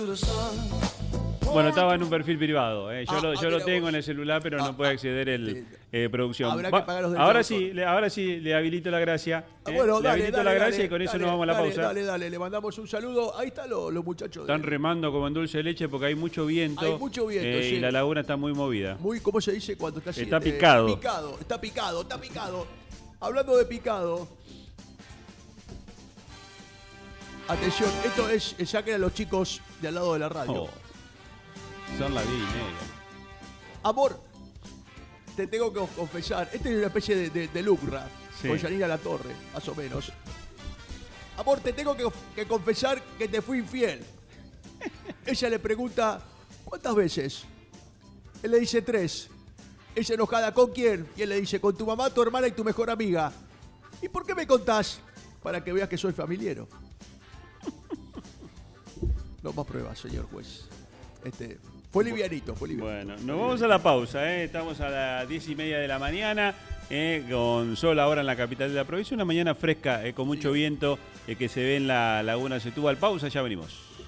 Bueno, estaba en un perfil privado. Yo lo tengo vos. en el celular, pero no puede acceder el producción. Habrá que pagar los Ahora derechos de ahora sí, le habilito la gracia. Bueno, le dale, habilito dale, la gracia dale, y con eso dale, nos vamos a la dale, pausa. Dale, le mandamos un saludo. Ahí están los muchachos. Están remando como en dulce de leche porque hay mucho viento. Hay mucho viento, sí. Y la laguna está muy movida. Muy, ¿cómo se dice cuando está así? Está picado. Está picado. Hablando de picado. Atención, esto es, saquen a los chicos de al lado de la radio. Oh, son las 10:30. Amor, te tengo que confesar, esta es una especie de lucra, Sí. con Yanina Latorre, más o menos. Amor, te tengo que confesar que te fui infiel. Ella le pregunta, ¿cuántas veces? Él le dice 3. Ella enojada, ¿con quién? Y él le dice, con tu mamá, tu hermana y tu mejor amiga. ¿Y por qué me contás? Para que veas que soy familiero. No más pruebas, señor juez. Fue livianito. Bueno, nos vamos a la pausa. Estamos a las 10:30 de la mañana, con sol ahora en la capital de la provincia. Una mañana fresca, con mucho viento que se ve en la laguna Setúbal. Pausa, ya venimos.